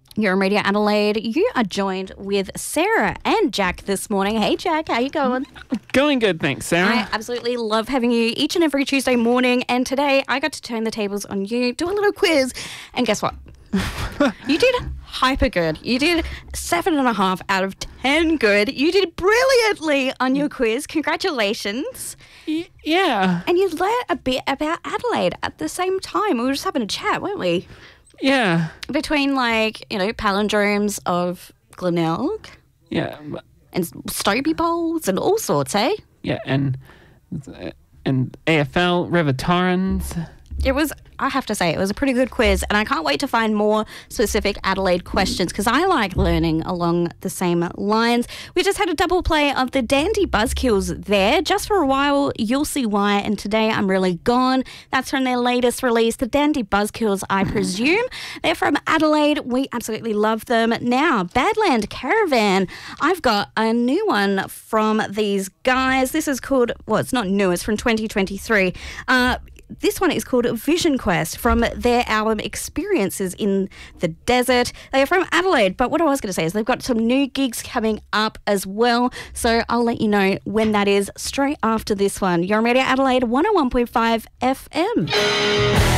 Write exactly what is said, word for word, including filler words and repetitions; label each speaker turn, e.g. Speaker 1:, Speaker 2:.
Speaker 1: You're in Radio Adelaide. You are joined with Sarah and Jack this morning. Hey, Jack, how you going?
Speaker 2: Going good, thanks, Sarah.
Speaker 1: I absolutely love having you each and every Tuesday morning. And today I got to turn the tables on you, do a little quiz. And guess what? You did hyper good. You did seven and a half out of ten good. You did brilliantly on your quiz. Congratulations.
Speaker 2: Y- yeah.
Speaker 1: And you learnt a bit about Adelaide at the same time. We were just having a chat, weren't we?
Speaker 2: Yeah.
Speaker 1: Between, like, you know, palindromes of Glenelg
Speaker 2: Yeah. but-
Speaker 1: and Stobie Bowls and all sorts, eh?
Speaker 2: Yeah, and and A F L, River Torrens.
Speaker 1: It was, I have to say, it was a pretty good quiz, and I can't wait to find more specific Adelaide questions because I like learning along the same lines. We just had a double play of the Dandy Buzzkills there. Just for a while, you'll see why, and today I'm really gone. That's from their latest release, the Dandy Buzzkills, I presume. They're from Adelaide. We absolutely love them. Now, Badland Caravan. I've got a new one from these guys. This is called, well, it's not new, it's from twenty twenty-three. Uh, This one is called Vision Quest from their album Experiences in the Desert. They are from Adelaide, but what I was going to say is they've got some new gigs coming up as well. So I'll let you know when that is straight after this one. You're on Radio Adelaide one oh one point five F M.